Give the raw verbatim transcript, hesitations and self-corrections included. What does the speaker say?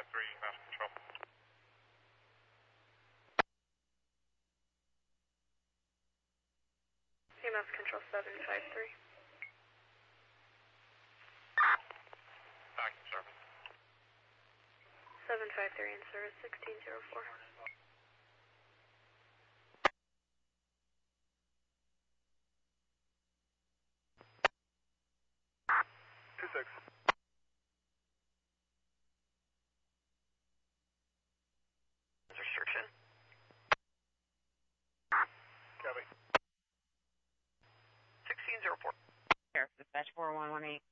five three, mass control. C M S control seven five three. Back in service. seven five three in service, sixteen zero four. two six. Restriction. Copy. sixteen zero four. Here, dispatch four one one eight.